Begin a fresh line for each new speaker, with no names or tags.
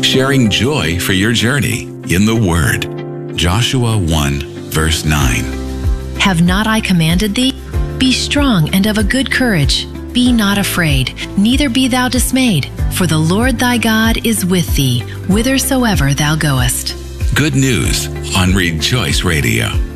sharing joy for your journey in the Word. Joshua 1, verse 9.
Have not I commanded thee? Be strong and of a good courage. Be not afraid, neither be thou dismayed, for the Lord thy God is with thee, whithersoever thou goest.
Good news on Rejoice Radio.